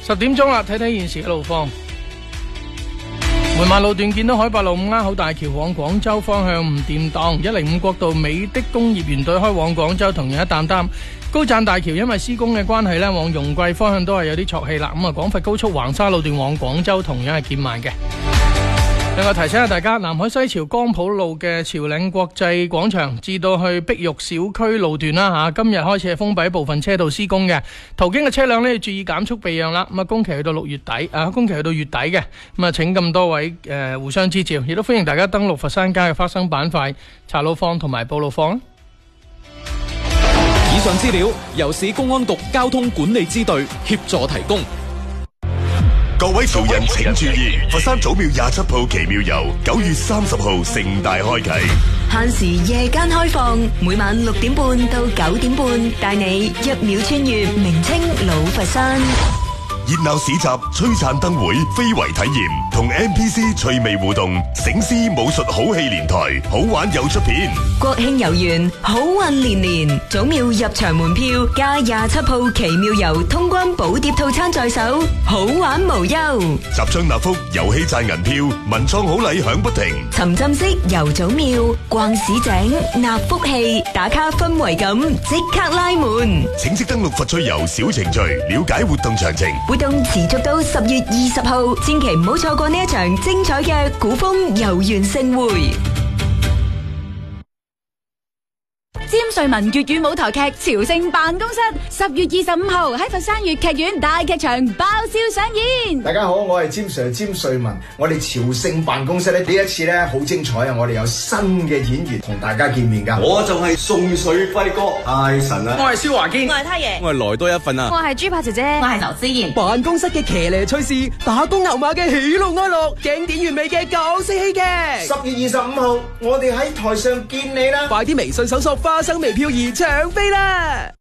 10點鐘啦，睇睇現時嘅路況。梅馬路段見到海八路5口大橋往廣州方向唔掂當，105國道美的工業園對開往廣州同樣一擔擔。高棧大橋因為施工嘅關係呢，往容桂方向都係有啲錯氣啦。咁啊，廣佛高速橫沙路段往廣州同樣係減慢嘅。另外提醒下大家，南海西潮江浦路嘅潮嶺國際廣場至到去碧玉小區路段啦今日開始係封閉部分車道施工嘅，途經嘅車輛呢要注意減速避讓啦。咁啊，工期去到6月底工期去到月底嘅，咁啊，請咁多位互相支照，亦都歡迎大家登錄佛山街嘅花生板塊查路況同埋報路況。 以上資料由市公安局交通管理支隊協助提供。 各位潮人請注意，佛山祖廟27號奇妙遊9月30號盛大開啟， 限時夜間開放，每晚6點半到9點半，帶你1秒穿越名稱老佛山。 熱鬧市集、璀璨燈會、非遺體驗同 NPC 趣味互動，醒獅武術好戲連台，好玩又出片。 國慶遊園，好運連連，祖廟入場門票加27號奇妙遊通關寶碟套餐在手，好玩無憂。 集章納福，遊戲賺銀票，文創好禮響不停。 沉浸式遊祖廟，逛市井，納福氣，打卡氛圍感，即刻拉門。 請即登錄佛趣遊小程序，了解活動詳情。 活動持續到10月20號，千祈唔好錯過呢一場精彩嘅古風遊園盛會。 詹瑞文粵語舞台劇《朝聖辦公室》10月25號喺佛山粵劇院大劇場爆笑上演。 大家好，我係詹 Sir 詹瑞文。我哋朝聖辦公室呢一次呢好精彩啊！我哋有新嘅演員同大家見面噶。 我就係宋水輝哥，太神啦！ 我係蕭華堅， 我係太爺， 我係來多一份啊！ 我係豬扒姐姐，我係劉思妍。 辦公室嘅騎呢趣事，打工牛馬嘅喜怒哀樂，經典完美嘅搞笑戲劇。 10月25號，我哋喺台上見你啦！ 快啲微信搜索花生微票而搶飛啦！